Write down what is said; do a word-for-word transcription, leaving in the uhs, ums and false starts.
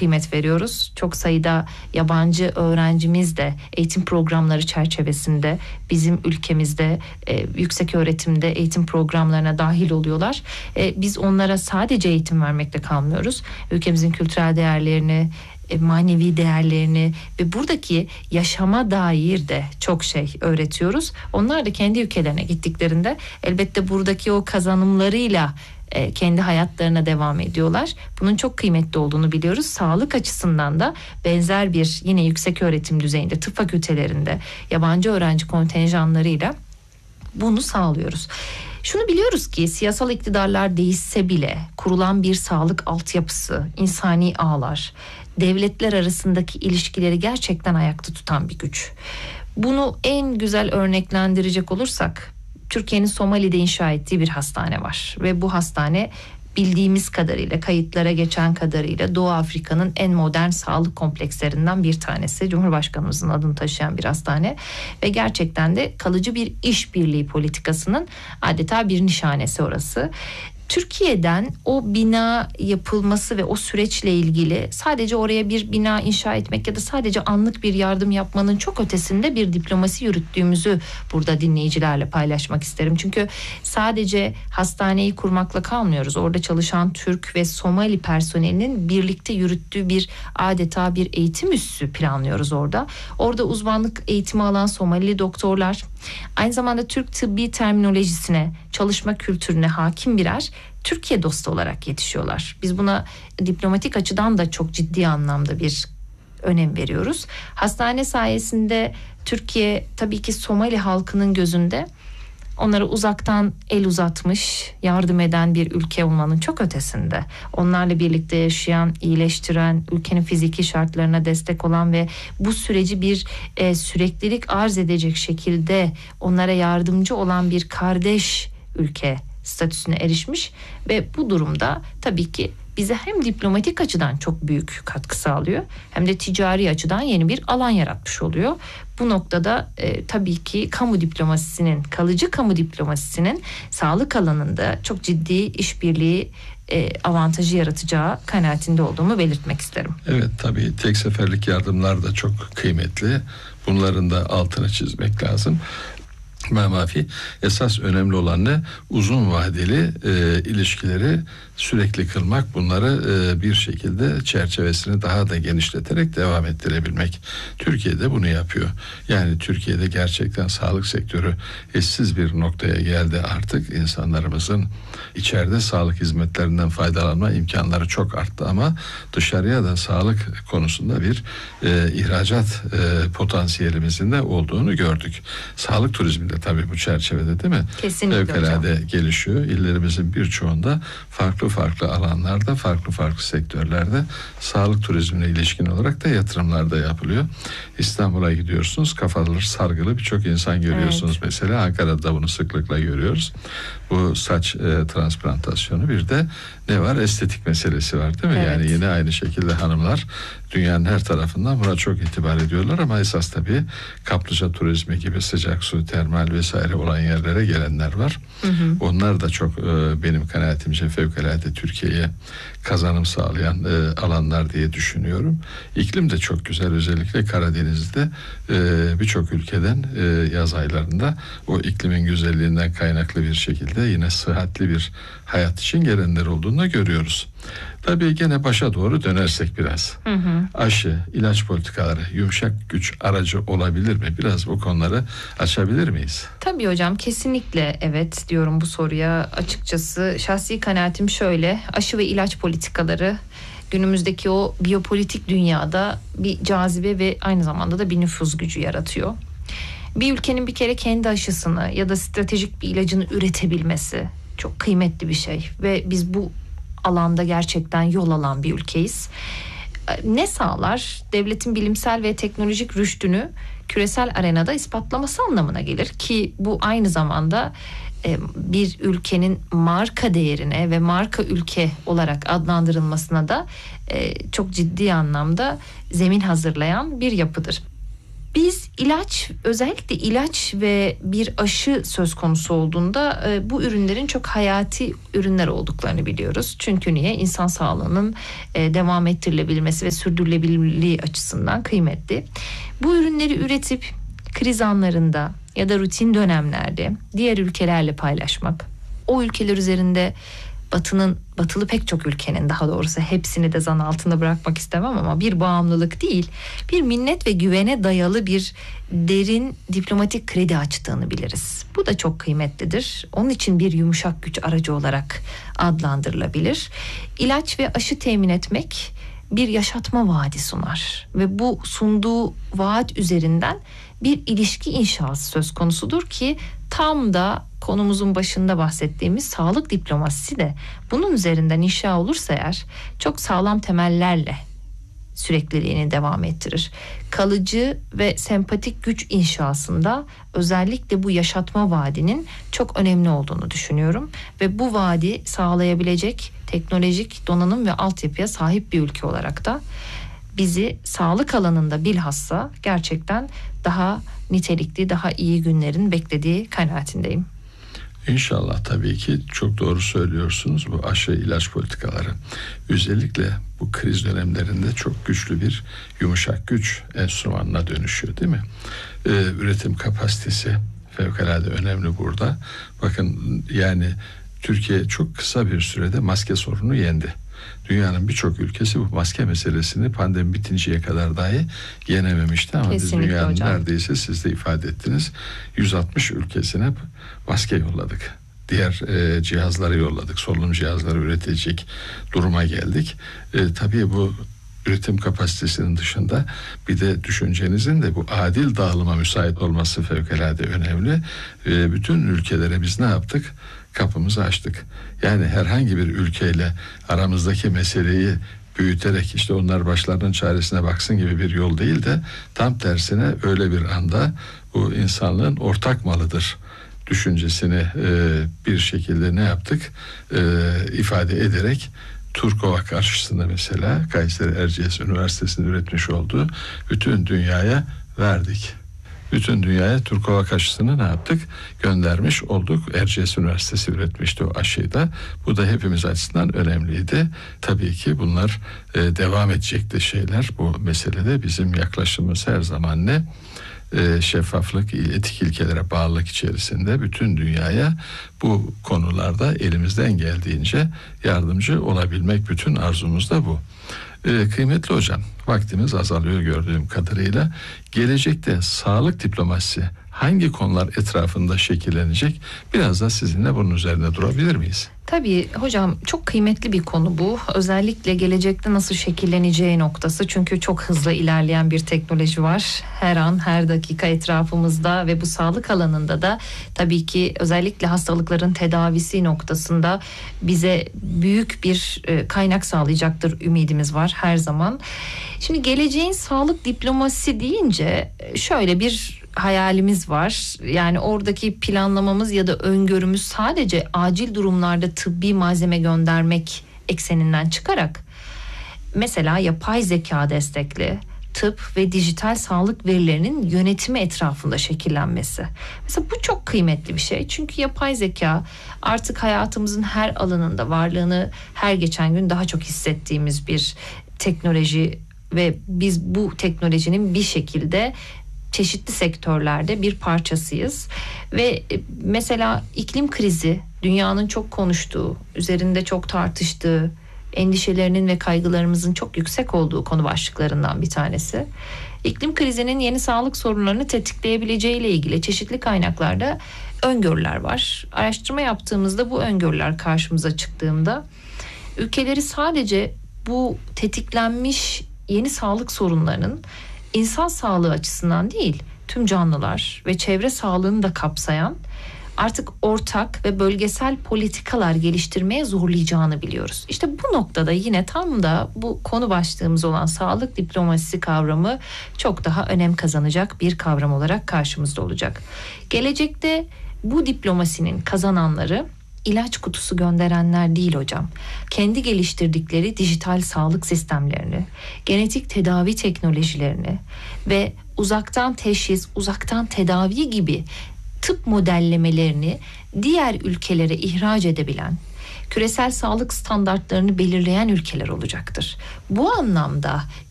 kıymet veriyoruz. Çok sayıda yabancı öğrencimiz de eğitim programları çerçevesinde bizim ülkemizde e, yüksek öğretimde eğitim programlarına dahil oluyorlar. E, biz onlara sadece eğitim vermekle kalmıyoruz. Ülkemizin kültürel değerlerini, manevi değerlerini ve buradaki yaşama dair de çok şey öğretiyoruz. Onlar da kendi ülkelerine gittiklerinde elbette buradaki o kazanımlarıyla kendi hayatlarına devam ediyorlar. Bunun çok kıymetli olduğunu biliyoruz. Sağlık açısından da benzer bir yine yüksek öğretim düzeyinde tıp fakültelerinde yabancı öğrenci kontenjanlarıyla bunu sağlıyoruz. Şunu biliyoruz ki siyasal iktidarlar değişse bile kurulan bir sağlık altyapısı, insani ağlar, devletler arasındaki ilişkileri gerçekten ayakta tutan bir güç. Bunu en güzel örneklendirecek olursak Türkiye'nin Somali'de inşa ettiği bir hastane var ve bu hastane bildiğimiz kadarıyla, kayıtlara geçen kadarıyla Doğu Afrika'nın en modern sağlık komplekslerinden bir tanesi. Cumhurbaşkanımızın adını taşıyan bir hastane ve gerçekten de kalıcı bir işbirliği politikasının adeta bir nişanesi orası. Türkiye'den o bina yapılması ve o süreçle ilgili sadece oraya bir bina inşa etmek ya da sadece anlık bir yardım yapmanın çok ötesinde bir diplomasi yürüttüğümüzü burada dinleyicilerle paylaşmak isterim. Çünkü sadece hastaneyi kurmakla kalmıyoruz. Orada çalışan Türk ve Somali personelinin birlikte yürüttüğü bir adeta bir eğitim üssü planlıyoruz orada. Orada uzmanlık eğitimi alan Somali doktorlar, aynı zamanda Türk tıbbi terminolojisine, çalışma kültürüne hakim birer Türkiye dostu olarak yetişiyorlar. Biz buna diplomatik açıdan da çok ciddi anlamda bir önem veriyoruz. Hastane sayesinde Türkiye tabii ki Somali halkının gözünde onlara uzaktan el uzatmış, yardım eden bir ülke olmanın çok ötesinde. Onlarla birlikte yaşayan, iyileştiren, ülkenin fiziki şartlarına destek olan ve bu süreci bir e, süreklilik arz edecek şekilde onlara yardımcı olan bir kardeş ülke statüsüne erişmiş ve bu durumda tabii ki bize hem diplomatik açıdan çok büyük katkı sağlıyor hem de ticari açıdan yeni bir alan yaratmış oluyor. Bu noktada e, tabii ki kamu diplomasisinin, kalıcı kamu diplomasisinin sağlık alanında çok ciddi işbirliği e, avantajı yaratacağı kanaatinde olduğumu belirtmek isterim. Evet, tabii tek seferlik yardımlar da çok kıymetli. Bunların da altını çizmek lazım. Mamafi esas önemli olan ne? Uzun vadeli e, ilişkileri sürekli kılmak, bunları e, bir şekilde çerçevesini daha da genişleterek devam ettirebilmek. Türkiye'de bunu yapıyor. Yani Türkiye'de gerçekten sağlık sektörü eşsiz bir noktaya geldi artık. İnsanlarımızın içeride sağlık hizmetlerinden faydalanma imkanları çok arttı ama dışarıya da sağlık konusunda bir e, ihracat e, potansiyelimizin de olduğunu gördük. Sağlık turizmi de tabii bu çerçevede, değil mi? Kesinlikle Fevkalade hocam. gelişiyor. İllerimizin birçoğunda farklı farklı alanlarda, farklı farklı sektörlerde sağlık turizmine ilişkin olarak da yatırımlar da yapılıyor. İstanbul'a gidiyorsunuz, kafaları sargılı birçok insan görüyorsunuz. Evet. Mesela Ankara'da bunu sıklıkla görüyoruz. Bu saç e, transplantasyonu, bir de ne var? Estetik meselesi var, değil mi? Evet. Yani yine aynı şekilde hanımlar dünyanın her tarafından buna çok itibar ediyorlar ama esas tabii kaplıca turizmi gibi sıcak su, termal vesaire olan yerlere gelenler var. Hı hı. Onlar da çok e, benim kanaatimce fevkalade Türkiye'ye kazanım sağlayan e, alanlar diye düşünüyorum. İklim de çok güzel, özellikle Karadeniz'de e, birçok ülkeden e, yaz aylarında o iklimin güzelliğinden kaynaklı bir şekilde yine sıhhatli bir hayat için gelenler olduğunu da görüyoruz. Tabii gene başa doğru dönersek biraz. Hı hı. Aşı, ilaç politikaları yumuşak güç aracı olabilir mi? Biraz bu konuları açabilir miyiz? Tabii hocam, kesinlikle evet diyorum bu soruya. Açıkçası şahsi kanaatim şöyle: aşı ve ilaç politikaları günümüzdeki o biyopolitik dünyada bir cazibe ve aynı zamanda da bir nüfuz gücü yaratıyor. Bir ülkenin bir kere kendi aşısını ya da stratejik bir ilacını üretebilmesi çok kıymetli bir şey ve biz bu alanda gerçekten yol alan bir ülkeyiz. Ne sağlar? Devletin bilimsel ve teknolojik rüştünü küresel arenada ispatlaması anlamına gelir ki bu aynı zamanda bir ülkenin marka değerine ve marka ülke olarak adlandırılmasına da çok ciddi anlamda zemin hazırlayan bir yapıdır. Biz İlaç, özellikle ilaç ve bir aşı söz konusu olduğunda e, bu ürünlerin çok hayati ürünler olduklarını biliyoruz. Çünkü niye? İnsan sağlığının e, devam ettirilebilmesi ve sürdürülebilirliği açısından kıymetli. Bu ürünleri üretip kriz anlarında ya da rutin dönemlerde diğer ülkelerle paylaşmak, o ülkeler üzerinde Batı'nın, batılı pek çok ülkenin, daha doğrusu hepsini de zan altında bırakmak istemem ama bir bağımlılık değil, bir minnet ve güvene dayalı bir derin diplomatik kredi açtığını biliriz. Bu da çok kıymetlidir. Onun için bir yumuşak güç aracı olarak adlandırılabilir. İlaç ve aşı temin etmek bir yaşatma vaadi sunar ve bu sunduğu vaat üzerinden bir ilişki inşası söz konusudur ki tam da konumuzun başında bahsettiğimiz sağlık diplomasisi de bunun üzerinden inşa olursa eğer çok sağlam temellerle sürekliliğini devam ettirir. Kalıcı ve sempatik güç inşasında özellikle bu yaşatma vaadinin çok önemli olduğunu düşünüyorum ve bu vaadi sağlayabilecek teknolojik donanım ve altyapıya sahip bir ülke olarak da bizi sağlık alanında bilhassa gerçekten daha nitelikli, daha iyi günlerin beklediği kanaatindeyim. İnşallah, tabii ki çok doğru söylüyorsunuz. Bu aşı ilaç politikaları özellikle bu kriz dönemlerinde çok güçlü bir yumuşak güç enstrümanına dönüşüyor, değil mi? Ee, üretim kapasitesi fevkalade önemli burada. Bakın, yani Türkiye çok kısa bir sürede maske sorunu yendi. Dünyanın birçok ülkesi bu maske meselesini pandemi bitinceye kadar dahi yenememişti ama Kesinlikle biz dünyanın hocam. neredeyse, siz de ifade ettiniz, yüz altmış ülkesine maske yolladık. Diğer e, cihazları yolladık. Solunum cihazları üretecek duruma geldik. E, tabii bu üretim kapasitesinin dışında bir de düşüncenizin de bu adil dağılıma müsait olması fevkalade önemli. E, bütün ülkelere biz ne yaptık? Kapımızı açtık. Yani herhangi bir ülkeyle aramızdaki meseleyi büyüterek işte onlar başlarının çaresine baksın gibi bir yol değil de tam tersine öyle bir anda bu insanlığın ortak malıdır düşüncesini e, bir şekilde ne yaptık? E, ifade ederek Turkova karşısında mesela Kayseri Erciyes Üniversitesi'nin üretmiş olduğu bütün dünyaya verdik. Bütün dünyaya Turkova aşısını ne yaptık? Göndermiş olduk. Erciyes Üniversitesi üretmişti o aşıyı da. Bu da hepimiz açısından önemliydi. Tabii ki bunlar e, devam edecekti şeyler. Bu meselede bizim yaklaşımımız her zaman ne? E, şeffaflık, etik ilkelere bağlılık içerisinde bütün dünyaya bu konularda elimizden geldiğince yardımcı olabilmek, bütün arzumuz da bu. Ee, kıymetli hocam, vaktimiz azalıyor gördüğüm kadarıyla. Gelecekte sağlık diplomasisi hangi konular etrafında şekillenecek? Biraz da sizinle bunun üzerinde durabilir miyiz? Tabii hocam, çok kıymetli bir konu bu. Özellikle gelecekte nasıl şekilleneceği noktası. Çünkü çok hızlı ilerleyen bir teknoloji var. Her an, her dakika etrafımızda ve bu sağlık alanında da tabii ki özellikle hastalıkların tedavisi noktasında bize büyük bir kaynak sağlayacaktır ümidimiz var her zaman. Şimdi geleceğin sağlık diplomasisi deyince şöyle bir hayalimiz var. Yani oradaki planlamamız ya da öngörümüz sadece acil durumlarda tıbbi malzeme göndermek ekseninden çıkarak mesela yapay zeka destekli tıp ve dijital sağlık verilerinin yönetimi etrafında şekillenmesi. Mesela bu çok kıymetli bir şey. Çünkü yapay zeka artık hayatımızın her alanında varlığını her geçen gün daha çok hissettiğimiz bir teknoloji ve biz bu teknolojinin bir şekilde çeşitli sektörlerde bir parçasıyız ve mesela iklim krizi dünyanın çok konuştuğu, üzerinde çok tartıştığı, endişelerinin ve kaygılarımızın çok yüksek olduğu konu başlıklarından bir tanesi. İklim krizinin yeni sağlık sorunlarını tetikleyebileceği ile ilgili çeşitli kaynaklarda öngörüler var. Araştırma yaptığımızda bu öngörüler karşımıza çıktığında ülkeleri sadece bu tetiklenmiş yeni sağlık sorunlarının insan sağlığı açısından değil, tüm canlılar ve çevre sağlığını da kapsayan artık ortak ve bölgesel politikalar geliştirmeye zorlayacağını biliyoruz. İşte bu noktada yine tam da bu konu başlığımız olan sağlık diplomasisi kavramı çok daha önem kazanacak bir kavram olarak karşımızda olacak. Gelecekte bu diplomasinin kazananları ilaç kutusu gönderenler değil hocam. Kendi geliştirdikleri dijital sağlık sistemlerini, genetik tedavi teknolojilerini ve uzaktan teşhis, uzaktan tedavi gibi tıp modellemelerini diğer ülkelere ihraç edebilen, küresel sağlık standartlarını belirleyen ülkeler olacaktır. Bu anlamda